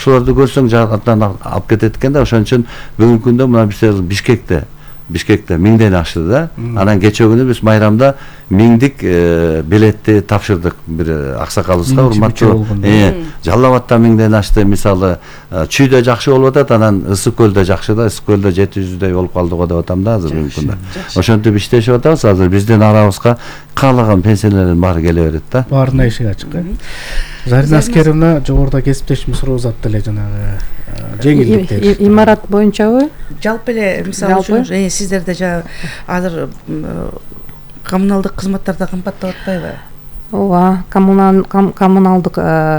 жакшыларды көрсөң жагаттан алып кетет экен да. Ошон үчүн бүгүнкү күндө мына биз Бишкекте 1000ден ашты да. Анан кече күнү биз майрамда 1000дик билетти тапшырдык бир аксакалыбызга, урматтуу. Жалал Абадта 1000ден ашты, мисалы Чүйдө жакшы болуп атат, анан Ысык көлдө жакшы да. Ысык көлдө 700дөй болуп калдык деп атам да азыр бүгүнкү күндө. Ошентип иштешип атабыз. Азыр биздин арабызга каалаган пенсионерлердин баары келе берет да. Баарына эшик ачык. Зарина Аскеровна жогоруда кесиптешим суроо узатты эле жанагы жеңилдиктер. Имарат боюнчабы? Жалпы эле мисалы үчүн сиздерде азыр коммуналдык кызматтарда кымбаттап атпайбы? Ооба, коммуналдык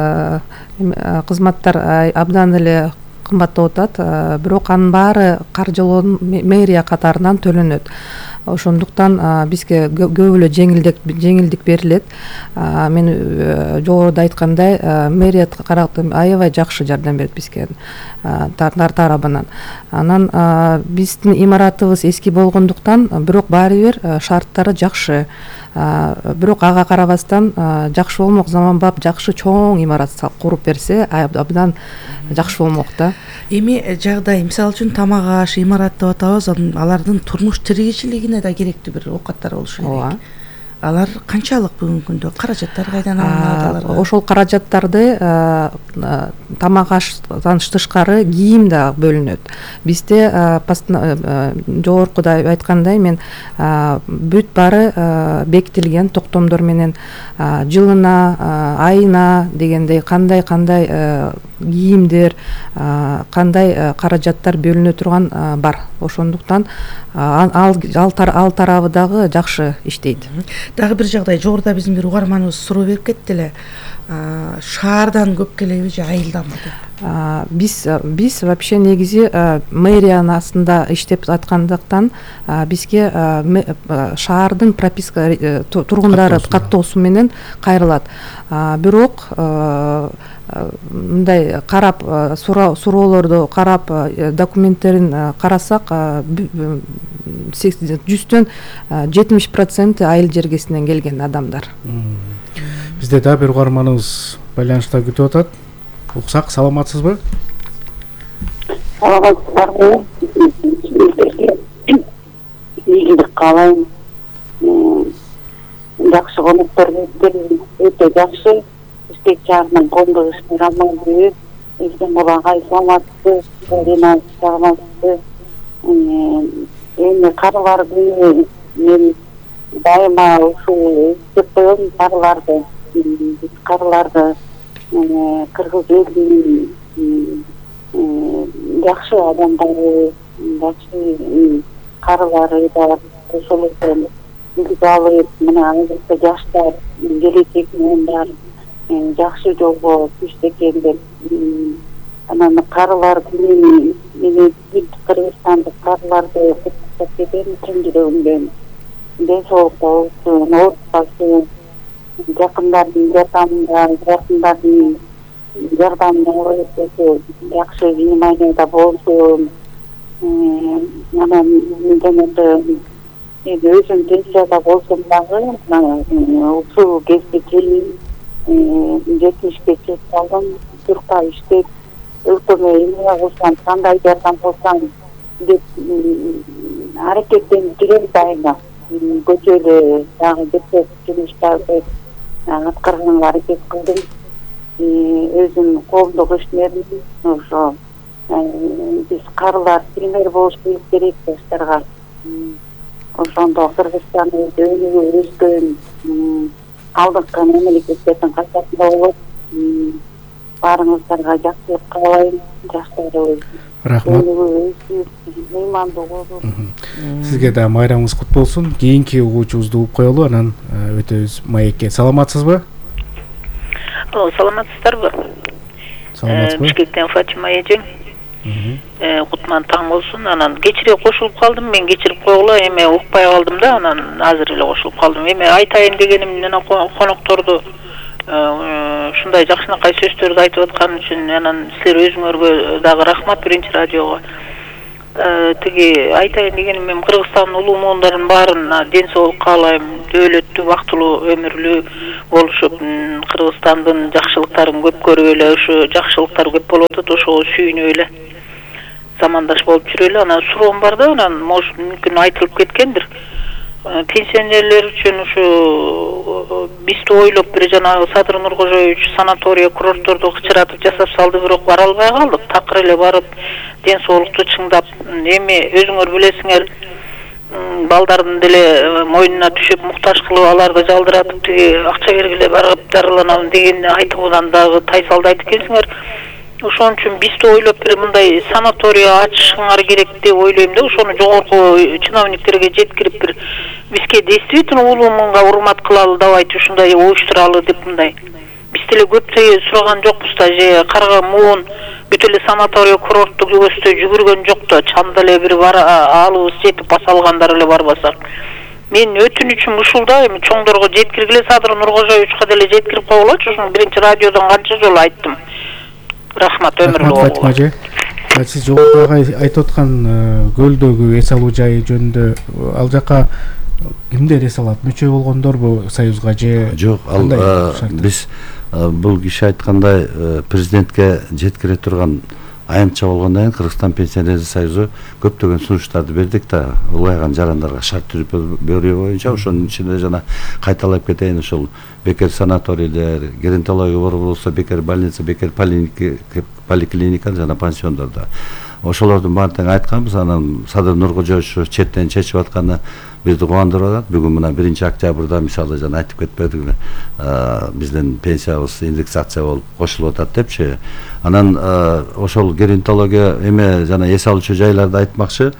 кызматтар абдан эле кымбаттап атат, бирок анын баары каржылоо мэрия катарынан төлөнөт. Ошондуктан бизге көп эле жеңилдик берилет. Мен жогоруда айткандай, мэрия аябай жакшы жардам берет бизге тарабынан. Анан биздин имаратыбыз эски болгондуктан, бирок баары бир шарттары жакшы. Бирок ага карабастан жакшы болмок, заманбап жакшы чоң имарат куруп берсе, абдан жакшы болмок да. Эми жагдай, мисалы үчүн тамак аш, имарат деп атабыз, алардын турмуш тиричилигине да керектүү бир оокаттар болушу керек. Алар канчалык бүгүнкү күндө, каражаттар кайдан алынат аларга? Ошол каражаттарды тамак аштан тышкары кийим да бөлүнөт. Бизде жогоркуда айткандай, мен бүт баары бекитилген токтомдор менен жылына, айына дегендей кандай кийимдер, кандай каражаттар бөлүнө турган бар. Ошондуктан ал тарабы дагы жакшы иштейт. Дагы бир жагдай, жогоруда биздин бир угарманыбыз суроо берип кетти эле. Шаардан көп келеби же айылданбы деп? Биз вообще негизи мэриянын астында иштеп аткандыктан бизге шаардын прописка тургундары каттоосу менен кайрылат. Бирок мындай карап, суроолорду карап, документтерин карасак, 100төн 70% айыл жергесинен келген адамдар. Бизде да бир угарманыбыз байланышта күтүп атат. Уксак, саламатсызбы? Саламатсыздарбы? Ийгилик каалайм. Жакшы коноктор келип, өтө жакшы. Бишкек шаарынын коомдук иштери амал бүтүп, Эзем Агай саламатсыз, Зарина саламатсыз. Эми карылар күнү мен дайыма ушул эстеп коем карыларды. Биз карыларды кыргыз элинин жакшы адамдары, жакшы карылары да ошол эле билип алып, мына азыркы жаштар келечектин баары жакшы жолго түштү экен деп, анан карылар күнү мени Кыргызстандык карыларды куттуктап кетем, чын жүрөгүмдөн. Ден соолукта болсун, оорутпасын, жакындардын жардамына жакшы вниманияда болсун. Анан жанагы өзүм пенсияда болсом дагы, ушул кезге чейин 70ке чейин калдым, Түркта иштеп, өлкөмө эмне кылсам, кандай жардам кылсам деп аракеттенип жүрөм дайыма. Көчөдө дагы бир жумуштарды аткарганга аракет кылдым. Өзүм коомдук ишмермин. Ошо биз карылар пример болушу керек жаштарга. Ошондо Кыргызстандын өнүгүп өскөн алдыңкы мемлекеттердин катарында болот. Баарыңыздарга жакшылык каалайм, жаштарыбыз. Рахмат. Сизге да майрамыңыз кут болсун. Кийинки угуучубузду угуп коелу, анан өтөбүз маекке. Саламатсызбы? Саламатсыздарбы? Саламатсызбы? Бишкектен Фатима эжең. Кутман таң болсун. Анан кечире кошулуп калдым. Мен кечирип койгула, эме укпай калдым да, анан азыр эле кошулуп калдым. Эме айтайын дегеним менен конокторду ушундай жакшынакай сөздөрдү айтып аткан үчүн, анан силер өзүңөргө дагы рахмат, биринчи радиого. Тиги айтайын дегеним, мен Кыргызстандын улуу моундарын баарына ден соолук каалайм, дөөлөттүү, бактылуу өмүрлүү болушуп Кыргызстандын жакшылыктарын көп көрүп эле ушу жакшылыктар көп болуп атат, ошого сүйүнүп эле замандаш болуп жүрөлү. Анан суроом бар да, анан может мүмкүн айтылып кеткендир. Пенсионерлер үчүн ушу бизди ойлоп бир жанагы Садыр Нуркожоевич санатория, курортторду кычыратып жасап салды, бирок бара албай калдык. Такыр эле барып ден соолукту чыңдап, эми өзүңөр билесиңер, балдардын деле мойнуна түшүп муктаж кылып аларды жалдыратып тиги акча бергиле барып дарыланам деген айтуудан дагы тайсалдайт экенсиңер. Ошон үчүн бизди ойлоп бир мындай санатория ачышыңар керек деп ойлойм да. Ошону жогорку чиновниктерге жеткирип бир бизге действительно улуу мынга урмат кылалы давайте ушундай уюштуралы деп мындай. Биз деле көптөй сураган жокпуз да, же карга муун бүт эле санатория курорттук көстө жүгүргөн жок да, чанда эле бир алыбыз жетип баса алгандар эле барбасак. Мен өтүнүчүм ушул да, эми чоңдорго жеткиргиле, Садыр Нуркожоевичке деле жеткирип койгулачы. Ошону биринчи радиодон канча жолу айттым. Рахмат өмүрлүү болуңуз. Сиз жогоруда айтып аткан көлдөгү эс алуу жайы жөнүндө ал жака кимдер эс алат? Мүчө болгондорбу союзга же жок? Ал биз бул киши айткандай президентке жеткире турган аянтча болгондон кийин Кыргызстан пенсионерлер союзу көптөгөн сунуштарды бердик да, улайган жарандарга шарт түрүп берүү боюнча. Ошонун ичинде жана кайталап кетейин, ошол бекер санаторийлер, геронтология борбору болсо бекер больница, бекер поликлиника жана пансиондордо. Ошолордун баарын тең айтканбыз. Анан Садыр Нуркожоевич четтен чечип атканы бизди кубандырып атат. Бүгүн мына 1-октябрда мисалы жана айтып кетпедикби, биздин пенсиябыз индексация болуп кошулуп атат депчи. Анан ошол геронтология эме жана эс алуучу жайларды айтмакчы.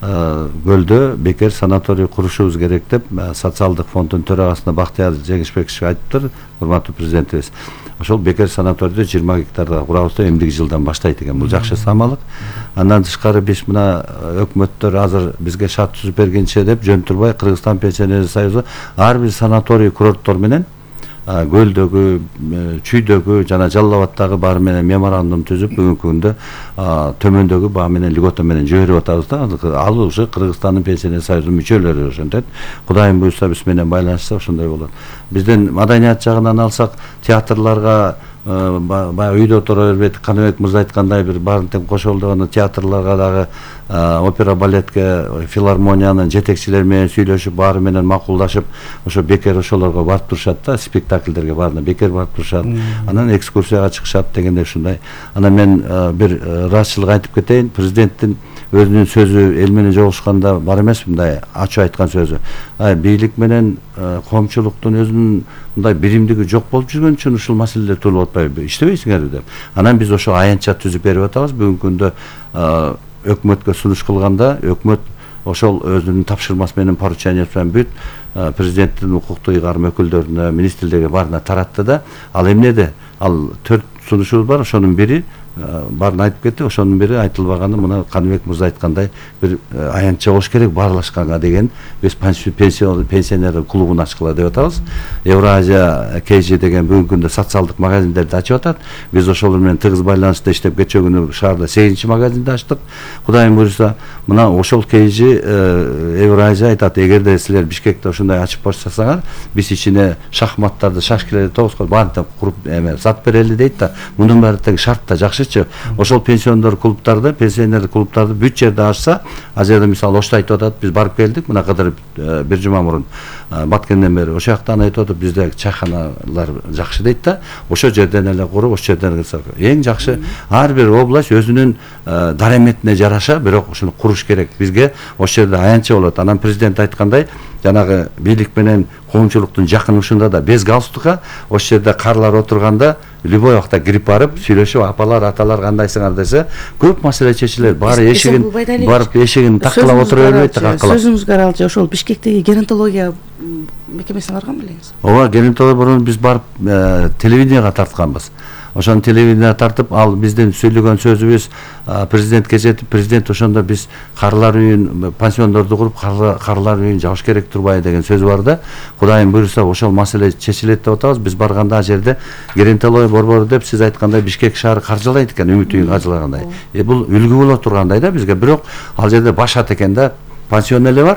Көлдө бекер санаторий курушубуз керек деп социалдык фонддун төрагасына Бактияр Жеңишбекович айтыптыр, урматтуу президентибиз. Ошол бекер санаторийди 20 гектарга курабыз деп эмдиги жылдан баштайт экен. Бул жакшы самалык. Андан тышкары биз мына өкмөттөр азыр бизге шарт түзүп бергенче деп жөн турбай Кыргызстан пенсионерлер союзу ар бир санаторий курорттор менен Көлдөгү, Чүйдөгү жана Жалал Абадтагы баары менен меморандум түзүп бүгүнкү күндө төмөндөгү баа менен льгота менен жиберип атабыз да. Ал уже Кыргызстандын пенсионерлер союзунун мүчөлөрү ошентет. Кудайым буйрса биз менен байланышса ошондой болот. Биздин маданият жагынан алсак, театрларга баягы үйдө отура бербейт, Каныбек мырза айткандай бир баарын тең кошолдогону театрларга дагы опера балетке, филармониянын жетекчилери менен сүйлөшүп, баары менен макулдашып, ошо бекер ошолорго барып турушат да, спектакльдерге баарына бекер барып турушат. Анан экскурсияга чыгышат дегендей ушундай. Анан мен бир ыраазычылык айтып кетейин. Президенттин өзүнүн сөзү эл менен жолугушканда бар эмес, мындай ачуу айткан сөзү. Бийлик менен коомчулуктун өзүнүн мындай биримдиги жок болуп жүргөн үчүн ушул маселелер туулуп атпайбы, иштебейсиңерби деп. Анан биз ошо аянтча түзүп берип атабыз. Бүгүнкү күндө өкмөткө сунуш кылганда өкмөт ошол өзүнүн тапшырмасы менен поручениясы менен бүт президенттин укуктуу ыйгарым өкүлдөрүнө, министрлерге баарына таратты да. Ал эмнеде? Ал 4 сунушубуз бар, ошонун бири баарын айтып кетти. Ошонун бири айтылбаганы мына Каныбек мырза айткандай бир аянтча болуш керек баарлашканга деген. Биз пенсионерлер клубун ачкыла деп атабыз. Евразия KG деген бүгүнкү күндө социалдык магазиндерди ачып атат. Биз ошолор менен тыгыз байланышта иштеп кечээ күнү шаарда 8-чи магазинди ачтык. Кудайым буйрса, мына ошол KG Евразия айтат, эгерде силер Бишкекте ошондой ачып баштасаңар, биз ичине шахматтарды, шашкилерди тогузгоз баарын куруп сатып берели дейт да. Мунун баары тең шартта жакшы. Ошол пенсионер клубтарды бүт жерде ачса, ал жерде мисалы Ошто айтып атат, биз барып келдик, мына кадыр бир жума мурун Баткенден бери. Ошол жактан айтып атат, бизде чайханалар жакшы дейт да. Ошол жерден эле куруп, ошол жерден кылсак эң жакшы. Ар бир область өзүнүн дараметине жараша, бирок ошону куруш керек. Бизге ошол жерде аянтча болот. Анан президент айткандай, жанагы бийлик менен коомчулуктун жакынышында да без галстука ошол жерде карлар отурганда любой вакытта кирип барып сүйлөшүп, апалар, аталар кандайсыңар десе, көп маселе чечилет. Баары эшигин барып эшигин таккылап отура бербейт да. Сөзүңүзгө аралчы ошол Бишкектеги геронтология мекемесине барган белеңиз? Ооба, геронтология борун биз барып телевиденияга тартканбыз. Ошону телевидение тартып, ал биздин сүйлөгөн сөзүбүз президентке жетип, президент ошондо биз карлар үйүн, пансиондорду куруп, карлар үйүн жабыш керек турбайбы деген сөз бар да. Кудайым буйрса, ошол маселе чечилет деп атабыз. Биз барганда ал жерде геронтология борбору деп сиз айткандай Бишкек шаары каржылайт экен, Үмүт үйүн каржылагандай. Бул үлгү боло тургандай да бизге, бирок ал жерде башат экен да. Пансион эле бар.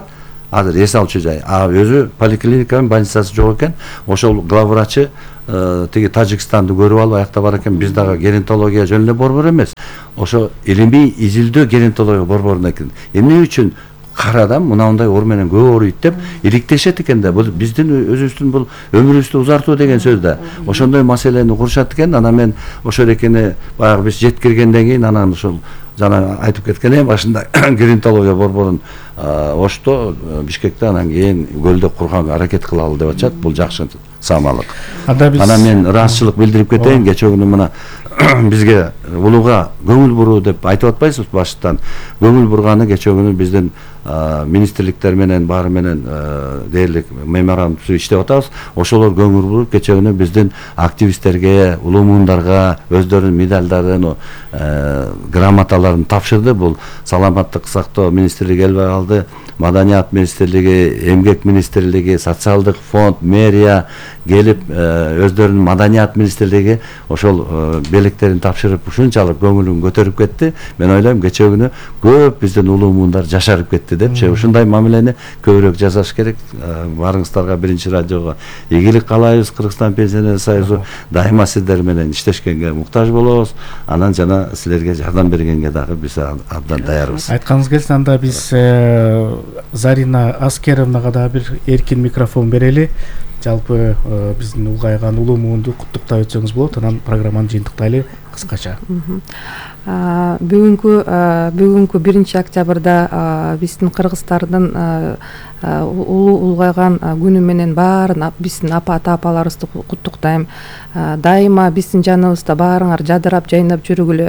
азыр эс алчу жай. Өзү поликлиника менен больницасы жок экен. Ошол главврачы тиги Тажикстанды көрүп алып аякта бар экен. Биз дагы геронтология жөнүндө борбор эмес. Ошо илимий изилдөө геронтология борборунда экен. Эмне үчүн кара адам мындай оор менен көп ооруйт деп иликтешет экен да. Бул биздин өзүбүздүн бул өмүрүбүздү узартуу деген сөз да. Ошондой маселени курушат экен. Анан мен ошол экени баягы биз жеткиргенден кийин анан ошол жана айтып кеткен башында геронтология борборун Ошто Бишкекте анан кийин көлдө курганга аракет кылалы деп атышат. Бул жакшы самалык. Анан мен ыраазычылык билдирип кетейин. Кечээ күнү мына бизге улууга көңүл буруу деп айтып атпайсызбы баштан. Көңүл бурганы кечээ күнү биздин министрликтер менен баары менен дээрлик меморандум иштеп атабыз. Ошолор көңүл буруп кечээ күнү биздин активисттерге, улуу муундарга өздөрүнүн медалдарын, грамоталарын тапшырды. Бул саламаттык сактоо министрлиги элбай алды, маданият министрлиги, эмгек министрлиги, социалдык фонд, мэрия келип өздөрүнүн маданият министрлиги ошол белектерин тапшырып ушунчалык көңүлүн көтөрүп кетти. Мен ойлойм кечээ күнү көп биздин улуу муундар жашарып кетти депчи. Ушундай мамилени көбүрөөк жасаш керек. Барыңыздарга биринчи радиого ийгилик каалайбыз. Кыргызстан пенсионер союзу дайыма сиздер менен иштешкенге муктаж болобуз. Анан жана силерге жардам бергенге дагы биз абдан даярбыз. Айтканыңыз келсин, анда биз Зарина Аскеровнага да бир эркин микрофон берели. Жалпы биздин улгайган улуу муунду куттуктап өтсөңүз болот. Анан программаны жыйынтыктайлы кыскача. Бүгүнкү 1 октябрда биздин кыргыздардын улгайган күнү менен баарын биздин ата-апаларыбызды куттуктайм. Дайыма биздин жаныбызда баарыңар жадырап, жайнап жүргүлө,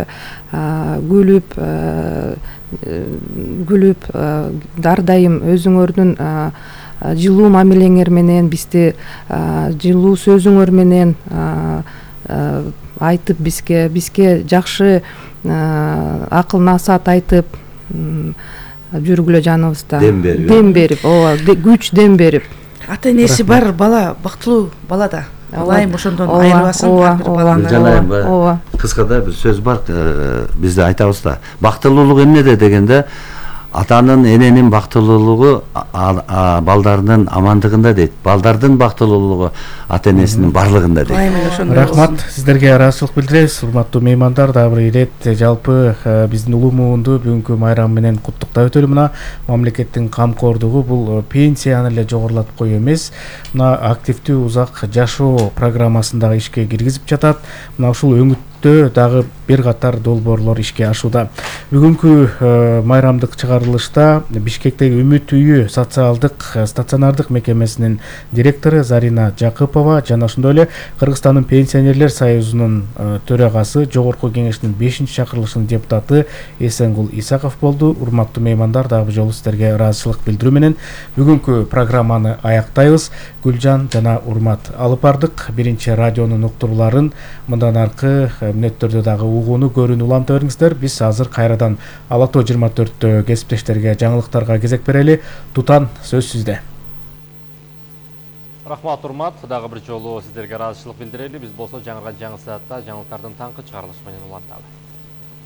күлүп, ар дайым өзүңөрдүн жылуу мамилеңер менен, бизди жылуу сөзүңөр менен айтып бизге жакшы акыл насаат айтып жүргүлө жаныбызда. Дем берип, күч дем берип. Ата энеси бар бала бактылуу бала да. Алайым ошондон айырбасын баланы. Кыскада бир сөз бар, бизде айтабыз да. Бактылуулук эмнеде дегенде, атанын, эненин бактылуулугу балдарынын амандыгында дейт. Балдардын бактылуулугу ата энесинин барлыгында дейт. Рахмат, сиздерге ыраазычылык билдиребиз. Урматтуу меймандар, дагы бир ирет жалпы биздин улуу муунду бүгүнкү майрам менен куттуктап өтөлү. Мына мамлекеттин камкордугу бул пенсияны эле жогорулатып коюу эмес, мына активдүү узак жашоо программасын дагы ишке киргизип жатат. Мына ушул өңүттө дагы бир катар долбоорлор ишке ашууда. Бүгүнкү майрамдык чыгарылышта Бишкектеги Үмүт үйү социалдык стационардык мекемесинин директору Зарина Жакыпова жана ошондой эле Кыргызстандын пенсионерлер союзунун төрагасы, жогорку кеңештин 5-чакырылышынын депутаты Эсенгул Исаков болду. Урматтуу меймандар, дагы бир жолу сиздерге ыраазычылык билдирүү менен бүгүнкү программаны аяктайбыз. Гүлжан жана Урмат алып бардык. 1-радионун уктурууларын мындан аркы мүнөттөрдө дагы угууну көрүүнү уланта бериңиздер. Биз азыр кайрадан Ала Тоо 24 кесиптештерге жаңылыктарга кезек берели. Тутан, сөз сизде. Рахмат, Урмат, дагы бир жолу сиздерге ыраазычылык билдирели. Биз болсо жаңырган жаңы саатта жаңылыктардын таңкы чыгарылышы менен уланталы.